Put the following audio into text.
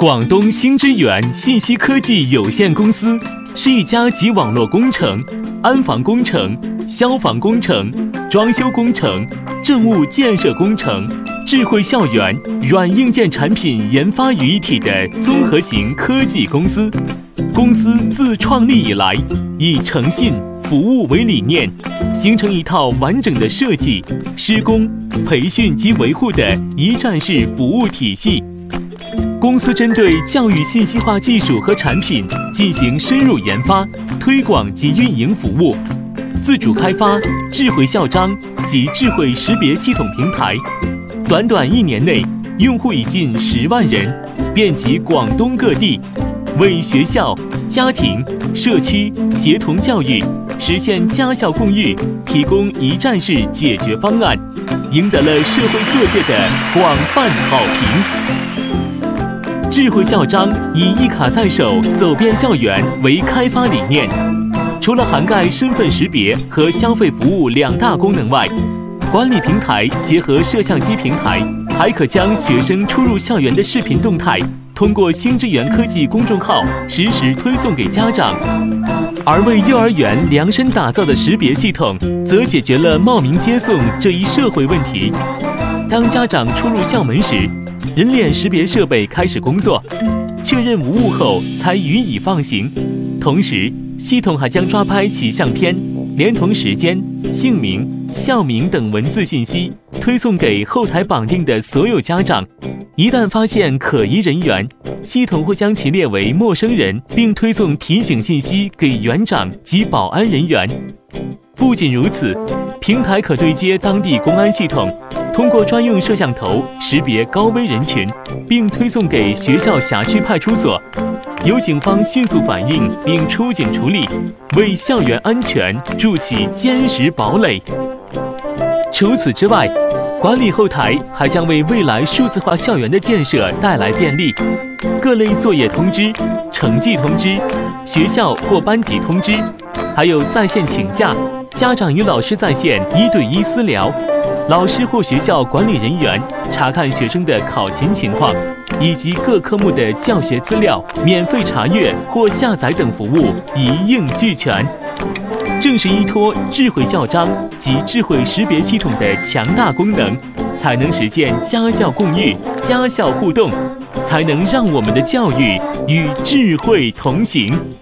广东新之源信息科技有限公司是一家集网络工程、安防工程、消防工程、装修工程、政务建设工程、智慧校园、软硬件产品研发于一体的综合型科技公司。公司自创立以来，以诚信、服务为理念，形成一套完整的设计、施工、培训及维护的一站式服务体系。公司针对教育信息化技术和产品进行深入研发、推广及运营服务，自主开发智慧校章及智慧识别系统平台。短短1年内，用户已近10万人，遍及广东各地，为学校、家庭、社区协同教育，实现家校共育提供一站式解决方案，赢得了社会各界的广泛好评。智慧校章以一卡在手、走遍校园为开发理念，除了涵盖身份识别和消费服务2大功能外，管理平台结合摄像机平台，还可将学生出入校园的视频动态通过新之源科技公众号实时推送给家长。而为幼儿园量身打造的识别系统，则解决了冒名接送这一社会问题。当家长出入校门时，人脸识别设备开始工作，确认无误后才予以放行。同时，系统还将抓拍其相片，连同时间、姓名、校名等文字信息推送给后台绑定的所有家长。一旦发现可疑人员，系统会将其列为陌生人，并推送提醒信息给园长及保安人员。不仅如此，平台可对接当地公安系统，通过专用摄像头识别高危人群，并推送给学校辖区派出所，由警方迅速反应并出警处理，为校园安全筑起坚实堡垒。除此之外，管理后台还将为未来数字化校园的建设带来便利。各类作业通知、成绩通知、学校或班级通知，还有在线请假、家长与老师在线1对1私聊、老师或学校管理人员查看学生的考勤情况，以及各科目的教学资料免费查阅或下载等服务一应俱全。正是依托智慧校章及智慧识别系统的强大功能，才能实现家校共育、家校互动，才能让我们的教育与智慧同行。